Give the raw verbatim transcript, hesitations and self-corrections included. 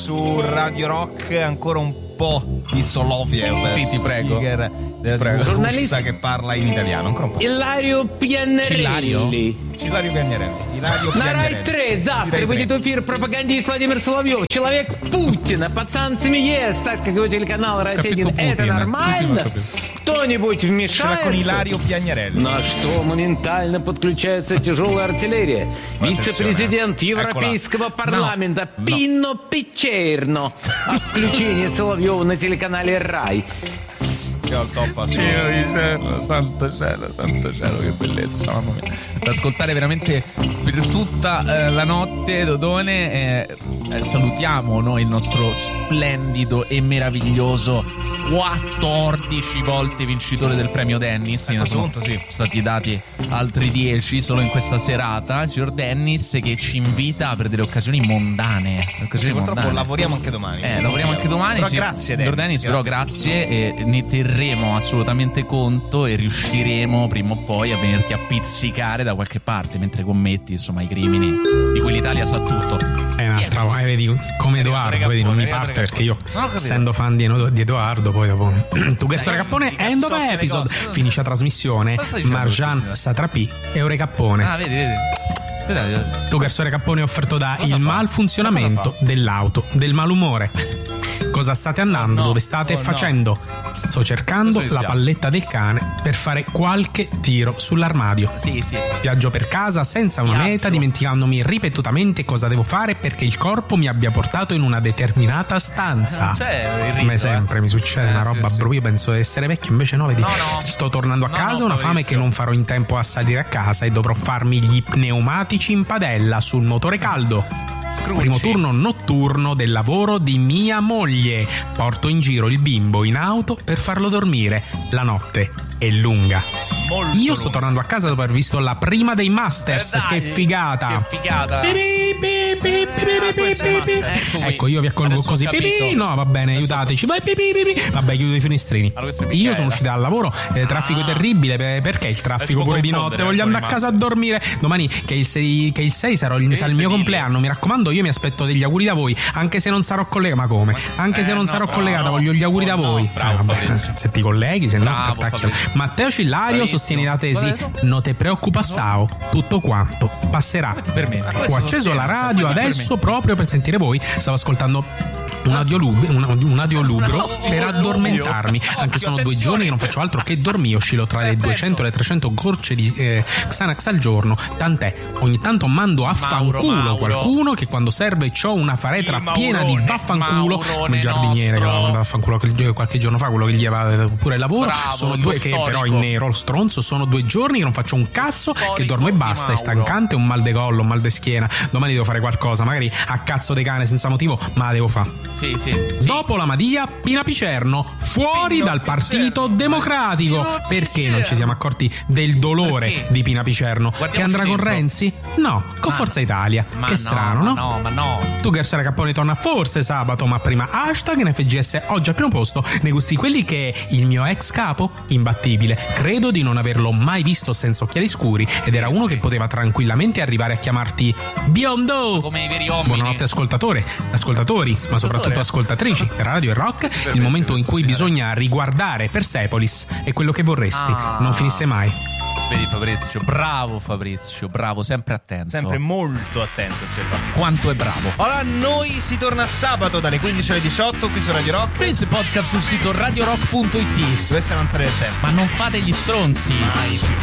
su Radio Rock, ancora un po' di Soloviev. Sì, ti prego. Speaker della prego. tivù russa che parla in italiano. Ancora un po'. Ilario Piagnarelli. Ilario Piagnarelli. Ilario На Piagnarelli. Рай три завтра будет эфир пропагандист Владимир Соловьев. Человек Путина. Пацан смеется, так как его телеканал Россия. Это нормально? Кто-нибудь вмешается? Con Ilario Piagnarelli. На что моментально подключается тяжелая артиллерия. Вице-президент Европейского парламента Пинно Пичерно. О включении Соловьева на телеканале Рай. Io al top cielo, santo cielo, santo cielo, che bellezza, mamma mia. Da ascoltare veramente per tutta eh, la notte, Dodone. Eh, eh, salutiamo noi il nostro splendido e meraviglioso quattordici volte vincitore del premio Dennis. A ne questo sono punto sì. stati dati altri dieci solo in questa serata. Signor Dennis, che ci invita per delle occasioni mondane. Occasioni sì, purtroppo mondane. lavoriamo anche domani. Eh, lavoriamo anche domani. Però sì. grazie, Signor Dennis, Dennis, però grazie, e ne terremo assolutamente conto e riusciremo prima o poi a venirti a pizzicare da qualche parte mentre commetti, insomma, i crimini di cui l'Italia sa tutto. È un'altra, eh, vedi, come Edoardo, vedi, non mi parte perché io, essendo fan di, di Edoardo, poi dopo tu che sto Recappone, end of episode, finisce la trasmissione, Marjan Satrapi e Recappone. Ah, vedi, vedi. Tu che sto Recappone offerto da il malfunzionamento dell'auto, del malumore. Cosa state andando? No, Dove state oh, facendo? Sto cercando la palletta del cane per fare qualche tiro sull'armadio. Sì, sì. Viaggio per casa senza una Viaggio. meta, dimenticandomi ripetutamente cosa devo fare perché il corpo mi abbia portato in una determinata stanza. C'è il riso, Come sempre eh. mi succede Eh, una sì, roba sì. brutta. Io penso di essere vecchio, invece no, vedi. No, no. Sto tornando a No, casa, no, una fame Fabrizio. che non farò in tempo a salire a casa e dovrò farmi gli pneumatici in padella sul motore caldo. Scrunci. Primo turno notturno del lavoro di mia moglie. Porto in giro il bimbo in auto per farlo dormire. La notte è lunga. Molto Io sto lunga. tornando a casa dopo aver visto la prima dei Masters. Eh, dai, che figata! Che figata. Pi, pi, pi, pi, pi, questo è pi, pi. Master. Ecco Ecco, io vi accolgo Adesso ho così. Pi, pi. capito. No, va bene, aiutateci. Vai, pi, pi, pi, pi. Vabbè, chiudo i finestrini. Allora, questo è Io Michela. sono uscito dal lavoro, eh, traffico Ah. terribile. per- Perché il Eh, traffico si può pure di confondere notte? Voglio con andare a i casa a Masters. dormire. Domani, che il sei, che il sei sarà il, sarà il mio sedile. compleanno. Mi raccomando, io mi aspetto degli auguri da voi. Anche se non sarò collegata, ma come? Anche Eh, se non no, sarò bravo, collegata, no. voglio gli auguri da No, voi. bravo, Eh, vabbè, Fabrizio. se ti colleghi, se no ti Bravo, attacchiano. Fabrizio. Matteo Cillario Bravissimo. sostiene la tesi: Cosa hai detto? non te preoccupa, Sao, tutto quanto passerà. Come ti permetti? Ho acceso la radio Come ti adesso permetti? proprio per sentire voi. Stavo ascoltando un audiolub- un, un audiolubro per addormentarmi. Anche sono due giorni che non faccio altro che dormire. Oscillo tra le duecento e le trecento gocce di eh, Xanax al giorno. Tant'è, ogni tanto mando a fanculo Mauro. qualcuno che quando serve c'ho una faretra Il piena di Maurone, vaffanculo, Maurone come il giardiniere che nostro. l'ha mandato a fanculo quel- qualche giorno fa, quello che gli aveva pure il lavoro. Bravo, Sono lo due che storico. però in nero, lo stronzo. Sono due giorni che non faccio un cazzo, che Storico dormo e di basta. È Mauro. stancante, un mal de collo, un mal de schiena. Domani devo fare qualcosa, magari a cazzo di cane senza motivo, ma la devo fare. Sì, sì. sì. Dopo la Madia, Pina Picerno, fuori Pino dal Partito Picerno. Democratico. Pino Perché Picerno. non ci siamo accorti del dolore Perché? di Pina Picerno? Guardiamoci Che andrà con dentro. Renzi? No, con Ma Forza no. Italia. Ma Che strano, no? Ma no, ma no. Tu che essere Cappone torna forse sabato, ma prima hashtag N F G S oggi al primo posto nei gusti quelli che è il mio ex capo, imbattibile. Credo di non averlo mai visto senza occhiali scuri ed era uno che poteva tranquillamente arrivare a chiamarti biondo. Come i veri uomini. Buonanotte ascoltatore, ascoltatori, ma soprattutto ascoltatrici per Radio e Rock. Il momento in cui bisogna riguardare Persepolis è quello che vorresti Ah. non finisse mai. Vedi Fabrizio, bravo Fabrizio, bravo, sempre attento. Sempre molto attento, signor Fabrizio. Quanto è bravo. Allora, noi si torna sabato dalle quindici alle diciotto qui su Radio Rock. Preso podcast sul sito radio rock punto it. Dovesse avanzare il tempo. Ma non fate gli stronzi. Mai.